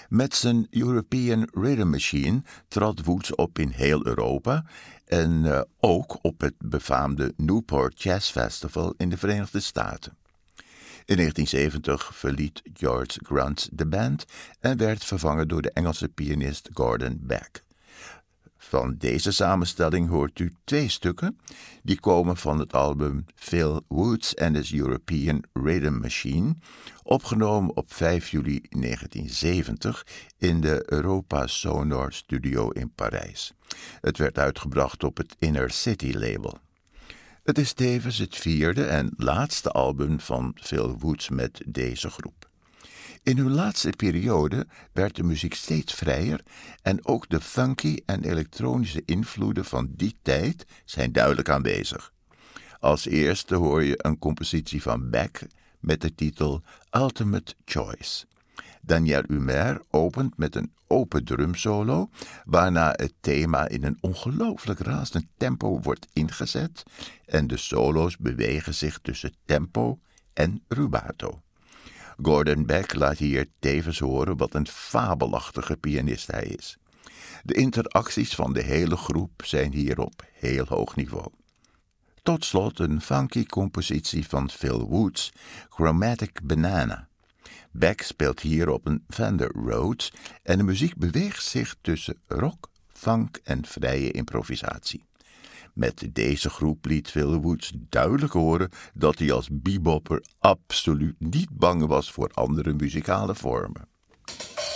Met zijn European Rhythm Machine trad Woods op in heel Europa en ook op het befaamde Newport Jazz Festival in de Verenigde Staten. In 1970 verliet George Grunt de band en werd vervangen door de Engelse pianist Gordon Beck. Van deze samenstelling hoort u 2 stukken. Die komen van het album Phil Woods and his European Rhythm Machine, opgenomen op 5 juli 1970 in de Europa Sonor Studio in Parijs. Het werd uitgebracht op het Inner City label. Het is tevens het 4e en laatste album van Phil Woods met deze groep. In hun laatste periode werd de muziek steeds vrijer en ook de funky en elektronische invloeden van die tijd zijn duidelijk aanwezig. Als eerste hoor je een compositie van Beck met de titel Ultimate Choice. Daniel Humer opent met een open drumsolo, waarna het thema in een ongelooflijk razend tempo wordt ingezet en de solo's bewegen zich tussen tempo en rubato. Gordon Beck laat hier tevens horen wat een fabelachtige pianist hij is. De interacties van de hele groep zijn hier op heel hoog niveau. Tot slot een funky compositie van Phil Woods, Chromatic Banana. Beck speelt hier op een Fender Rhodes en de muziek beweegt zich tussen rock, funk en vrije improvisatie. Met deze groep liet Phil Woods duidelijk horen dat hij als bebopper absoluut niet bang was voor andere muzikale vormen.